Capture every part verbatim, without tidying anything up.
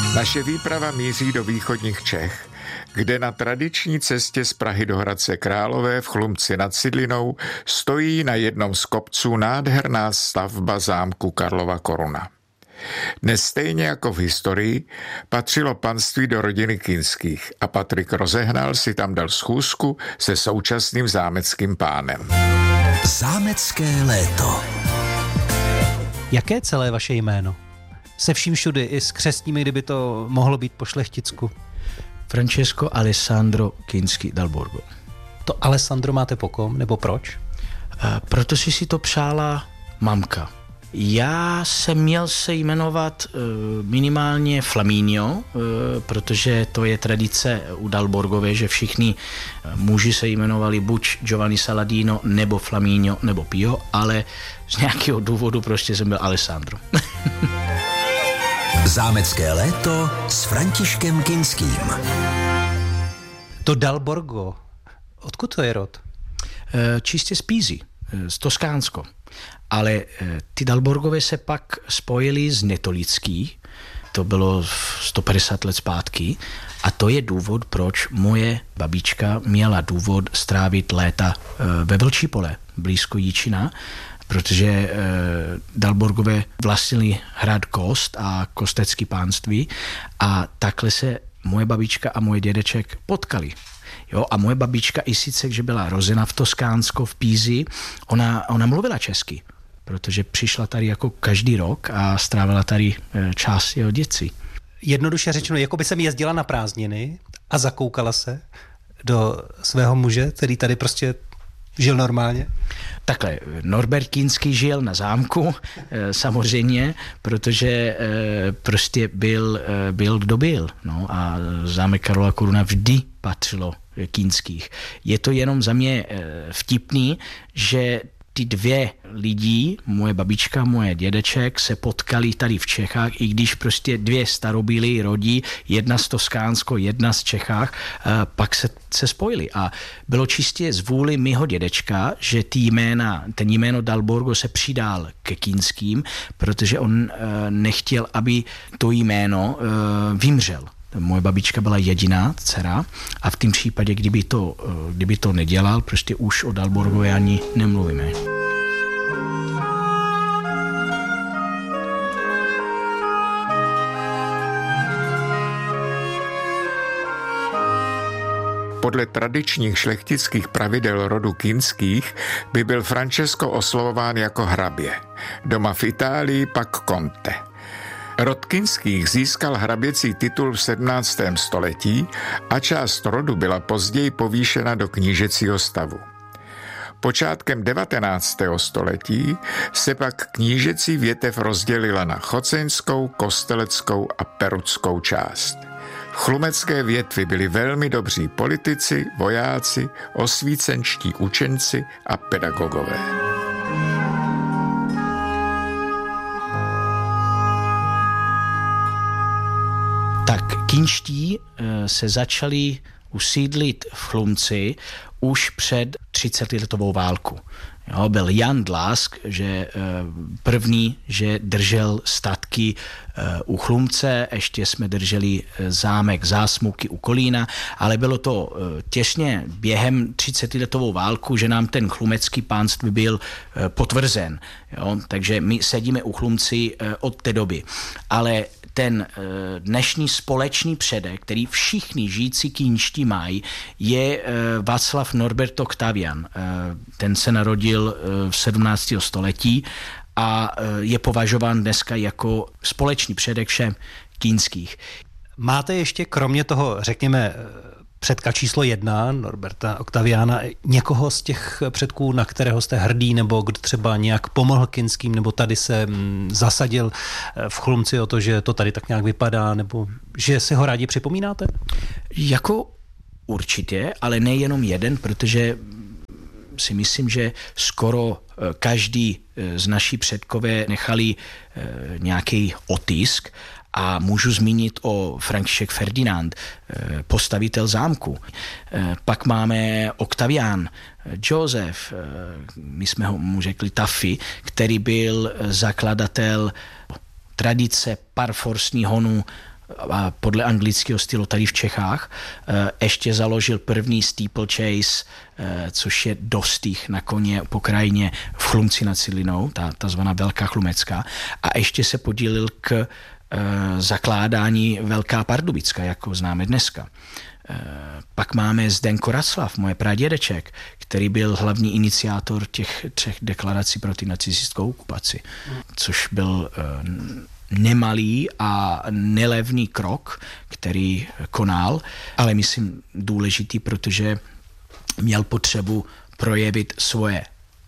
Naše výprava míří do východních Čech, kde na tradiční cestě z Prahy do Hradce Králové v Chlumci nad Cidlinou stojí na jednom z kopců nádherná stavba zámku Karlova Koruna. Dnes stejně jako v historii patřilo panství do rodiny Kinských a Patrik Rozehnal si tam dal schůzku se současným zámeckým pánem. Zámecké léto. Jaké celé vaše jméno? Se vším všudy, i s křestními, kdyby to mohlo být po šlechticku. Francesco Alessandro Kinský dal Borgo. To Alessandro máte po kom, nebo proč? Uh, protože si to přála mamka. Já jsem měl se jmenovat uh, minimálně Flaminio, uh, protože to je tradice u Dalborgové, že všichni uh, muži se jmenovali buď Giovanni Saladino, nebo Flaminio, nebo Pio, ale z nějakého důvodu prostě jsem byl Alessandro. Zámecké léto s Františkem Kinským. To Dalborgo, odkud to je rod? Uh, čistě z Pízy, z Toskánsko. Ale ty Dalborgové se pak spojili z Netolický, to bylo sto padesát let zpátky, a to je důvod, proč moje babička měla důvod strávit léta ve Vlčí Pole, blízko Jíčina, protože Dalborgové vlastnili hrad Kost a kostecký pánství a takhle se moje babička a můj dědeček potkali. Jo, a moje babička i sice, že byla rozena v Toskánsko, v Pízi, ona, ona mluvila česky, protože přišla tady jako každý rok a strávila tady čas jeho dětství. Jednoduše řečeno, jako by jsem jezdila na prázdniny a zakoukala se do svého muže, který tady prostě žil normálně? Takhle, Norbert Kinský žil na zámku, samozřejmě, protože prostě byl, byl kdo byl. No, a zámek Karlova Koruna vždy patřilo Kinských. Je to jenom za mě vtipný, že ty dvě lidi, moje babička, moje dědeček, se potkali tady v Čechách, i když prostě dvě starobylí rodí, jedna z Toskánsko, jedna z Čechách, pak se, se spojili. A bylo čistě z vůli mýho dědečka, že ty jména, ten jméno Dalborgo se přidal ke Kinským, protože on nechtěl, aby to jméno vymřel. Moje babička byla jediná dcera a v tom případě, kdyby to, kdyby to nedělal, prostě už o Dalborgově ani nemluvíme. Podle tradičních šlechtických pravidel rodu Kinských by byl Francesco oslovován jako hrabě. Doma v Itálii pak conte. Rod Kinských získal hraběcí titul v sedmnáctém století a část rodu byla později povýšena do knížecího stavu. Počátkem devatenáctého století se pak knížecí větev rozdělila na choceňskou, kosteleckou a peruckou část. V chlumecké větvi byli velmi dobří politici, vojáci, osvícenští učenci a pedagogové. Tak Kinští se začali usídlit v Chlumci už před třicetiletovou válku. Jo, byl Jan Dlask, že první, že držel statky u Chlumce, ještě jsme drželi zámek Zásmuky u Kolína, ale bylo to těsně během třicetiletovou válku, že nám ten chlumecký pánství byl potvrzen. Jo, takže my sedíme u Chlumci od té doby. Ale ten dnešní společný předek, který všichni žijící Kinští mají, je Václav Norbert Octavian. Ten se narodil v sedmnáctém století a je považován dneska jako společný předek všem Kinských. Máte ještě kromě toho, řekněme, předka číslo jedna, Norberta Octaviana, někoho z těch předků, na kterého jste hrdý, nebo kdo třeba nějak pomohl Kinským, nebo tady se zasadil v Chlumci o to, že to tady tak nějak vypadá, nebo že si ho rádi připomínáte? Jako určitě, ale nejenom jeden, protože si myslím, že skoro každý z naší předkové nechali nějaký otisk. A můžu zmínit o František Ferdinand, postavitel zámku. Pak máme Octavian, Josef, my jsme ho mu řekli Taffy, který byl zakladatel tradice parforsní honu podle anglického stylu tady v Čechách. Ještě založil první steeplechase, což je dostih na koně po krajině v Chlumci nad Cidlinou, ta, ta zvaná Velká Chlumecká. A ještě se podílil k zakládání Velká Pardubická, jako známe dneska. Pak máme Zdenko Raclav, moje pradědeček, který byl hlavní iniciátor těch třech deklarací proti nacistickou okupaci, což byl nemalý a nelevný krok, který konal, ale myslím důležitý, protože měl potřebu projevit svoje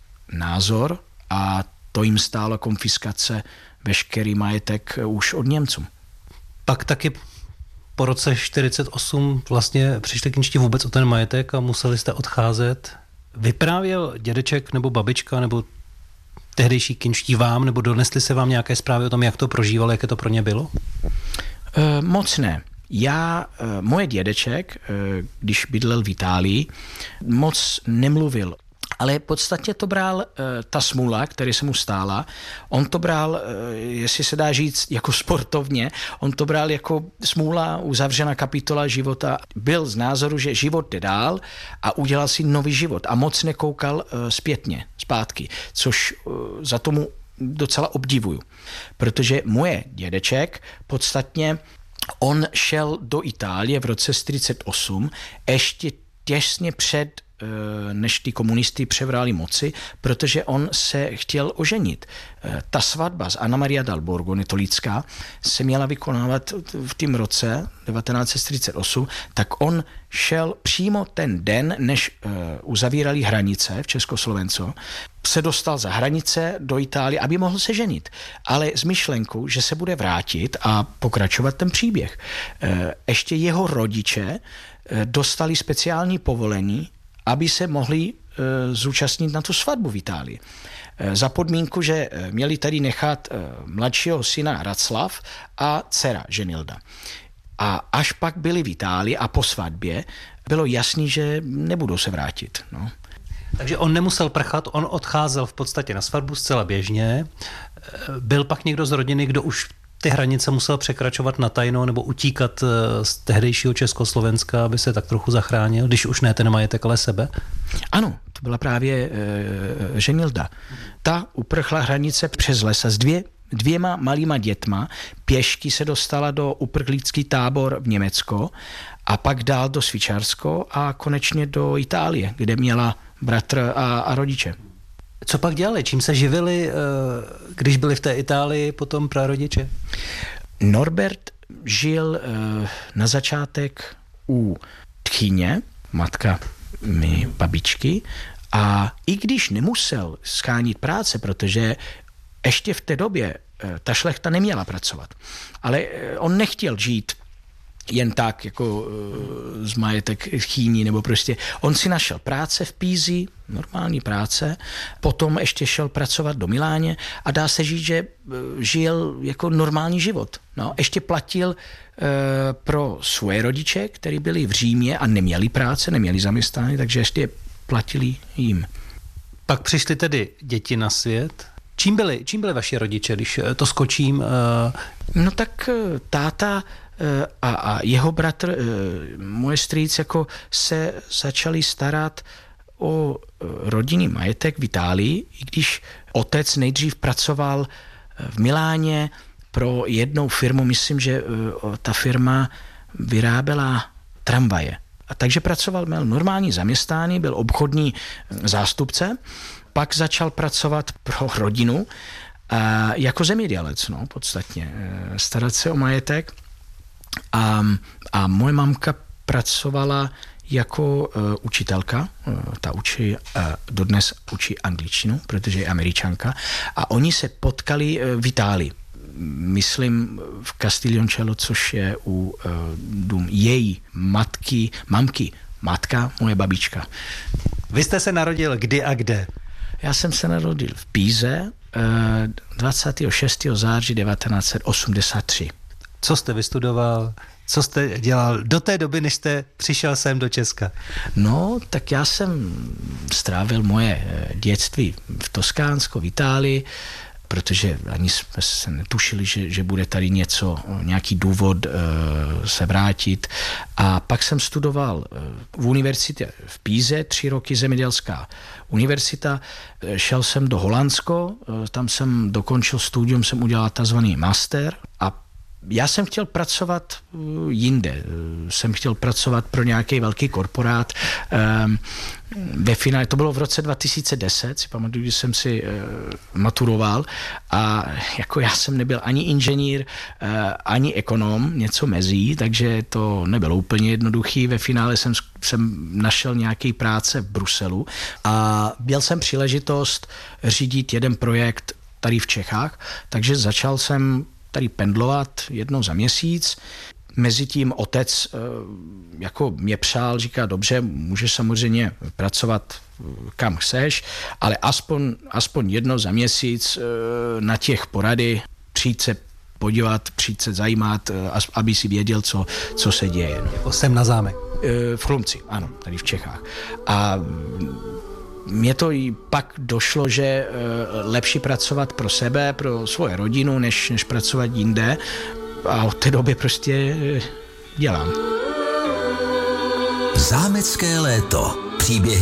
názor a to jim stálo konfiskace veškerý majetek už od Němců. Pak taky po roce čtyřicet osm vlastně přišli kinští vůbec o ten majetek a museli jste odcházet. Vyprávěl dědeček nebo babička nebo tehdejší kinští vám, nebo donesli se vám nějaké zprávy o tom, jak to prožívalo, jaké to pro ně bylo? E, moc ne. Já, e, moje dědeček, e, když bydlel v Itálii, moc nemluvil. Ale podstatně to bral e, ta smůla, který se mu stála, on to bral, e, jestli se dá říct, jako sportovně, on to bral jako smůla, uzavřená kapitola života. Byl z názoru, že život jde dál a udělal si nový život a moc nekoukal e, zpětně, zpátky, což e, za tomu docela obdivuju. Protože moje dědeček podstatně, on šel do Itálie v roce čtyřicet osm, ještě těsně před než ty komunisty převrali moci, protože on se chtěl oženit. Ta svatba z Anna Maria dal Borgo, netolická, se měla vykonávat v tím roce devatenáct set čtyřicet osm, tak on šel přímo ten den, než uzavírali hranice v Československo, se dostal za hranice do Itálie, aby mohl se ženit. Ale s myšlenkou, že se bude vrátit a pokračovat ten příběh. Ještě jeho rodiče dostali speciální povolení, aby se mohli e, zúčastnit na tu svatbu v Itálii. E, za podmínku, že e, měli tady nechat e, mladšího syna Raclav a dcera Ženilda. A až pak byli v Itálii a po svatbě bylo jasný, že nebudou se vrátit. No. Takže on nemusel prchat, on odcházel v podstatě na svatbu zcela běžně. Byl pak někdo z rodiny, kdo už ty hranice musel překračovat na tajno nebo utíkat z tehdejšího Československa, aby se tak trochu zachránil, když už ne ten majetek, ale sebe? Ano, to byla právě e, Ženilda. Ta uprchla hranice přes les a s dvě, dvěma malýma dětma pěšky se dostala do uprchlický tábor v Německo a pak dál do Švýcarsko a konečně do Itálie, kde měla bratr a, a rodiče. Co pak dělali? Čím se živili, když byli v té Itálii potom prarodiče? Norbert žil na začátek u tchyně, matka mé babičky, a i když nemusel schánit práce, protože ještě v té době ta šlechta neměla pracovat, ale on nechtěl žít jen tak, jako z majetek chýní, nebo prostě on si našel práce v Pízi, normální práce, potom ještě šel pracovat do Miláně a dá se říct, že žil jako normální život. No, ještě platil e, pro svoje rodiče, kteří byli v Římě a neměli práce, neměli zaměstnání, takže ještě platili jim. Pak přišly tedy děti na svět. Čím byli, čím byli vaši rodiče, když to skočím? E... No tak táta a, a jeho bratr, moje strýc, jako se začali starat o rodinný majetek v Itálii, i když otec nejdřív pracoval v Miláně pro jednou firmu, myslím, že ta firma vyráběla tramvaje. A takže pracoval, měl normální zaměstnání, byl obchodní zástupce, pak začal pracovat pro rodinu a jako zemědělec, no, podstatně, starat se o majetek. A, a moje mamka pracovala jako uh, učitelka, uh, ta učí, uh, dodnes učí angličtinu, protože je Američanka, a oni se potkali uh, v Itálii. Myslím v Castiglioncello, což je u uh, dům její matky, mamky, matka, moje babička. Vy jste se narodil kdy a kde? Já jsem se narodil v Píze uh, dvacátého šestého září devatenáct set osmdesát tři. Co jste vystudoval? Co jste dělal do té doby, než jste přišel sem do Česka? No, tak já jsem strávil moje dětství v Toskánsko, v Itálii. protože ani jsme se netušili, že, že bude tady něco, nějaký důvod e, se vrátit. A pak jsem studoval v univerzitě v Píze, tři roky zemědělská univerzita. Šel jsem do Holandsko, tam jsem dokončil studium, jsem udělal takzvaný master a já jsem chtěl pracovat jinde. Jsem chtěl pracovat pro nějaký velký korporát. Ve finále, to bylo v roce dva tisíce deset, si pamatuju, když jsem si maturoval a jako já jsem nebyl ani inženýr, ani ekonom, něco mezí, takže to nebylo úplně jednoduchý. Ve finále jsem, jsem našel nějaký práce v Bruselu a měl jsem příležitost řídit jeden projekt tady v Čechách, takže začal jsem tady pendlovat jednou za měsíc. Mezitím otec jako mě přál, říká, dobře, můžeš samozřejmě pracovat kam chceš, ale aspoň, aspoň jednou za měsíc na těch porady přijít se podívat, přijít se zajímat, aby si věděl, co, co se děje. Jako jsem na zámek. V Chlumci, ano, tady v Čechách. A mně to i pak došlo, že lepší pracovat pro sebe, pro svoji rodinu, než, než pracovat jinde. A od té doby prostě dělám. Zámecké léto. Příběhy